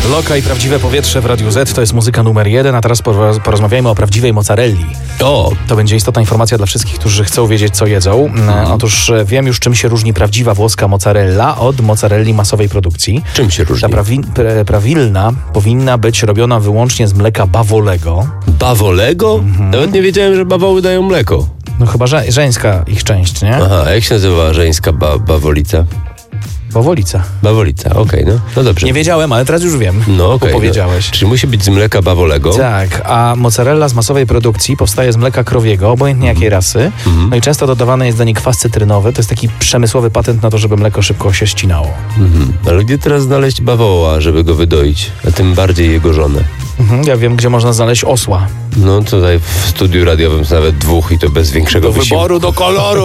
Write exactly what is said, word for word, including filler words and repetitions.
Loka i prawdziwe powietrze w Radiu Z to jest muzyka numer jeden, a teraz porozmawiajmy o prawdziwej mozzarelli. O! To będzie istotna informacja dla wszystkich, którzy chcą wiedzieć, co jedzą. Mhm. Otóż wiem już, czym się różni prawdziwa włoska mozzarella od mozzarelli masowej produkcji. Czym się różni? Ta prawi, pra, prawilna powinna być robiona wyłącznie z mleka bawolego. Bawolego? Mhm. Nawet nie wiedziałem, że bawoły dają mleko. No chyba że, żeńska ich część, nie? Aha, a jak się nazywa żeńska ba- bawolica? Bawolica. Bawolica, okej, okay, no. no dobrze. Nie wiedziałem, ale teraz już wiem, no, okay, bo powiedziałeś. No. Czyli musi być z mleka bawolego. Tak, a mozzarella z masowej produkcji powstaje z mleka krowiego, obojętnie jakiej rasy. Mm-hmm. No i często dodawany jest do niej kwas cytrynowy. To jest taki przemysłowy patent na to, żeby mleko szybko się ścinało. Mm-hmm. Ale gdzie teraz znaleźć bawoła, żeby go wydoić? A tym bardziej jego żonę. Mm-hmm. Ja wiem, gdzie można znaleźć osła. No tutaj w studiu radiowym nawet dwóch i to bez większego do wysiłku. wyboru, do koloru.